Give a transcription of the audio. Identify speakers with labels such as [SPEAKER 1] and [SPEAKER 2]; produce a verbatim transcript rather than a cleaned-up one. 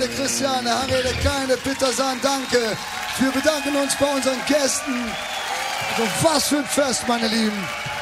[SPEAKER 1] der Christian, der Harry, der Kleine, Peter Sahn, danke. Wir bedanken uns bei unseren Gästen. Also was für ein Fest, meine Lieben.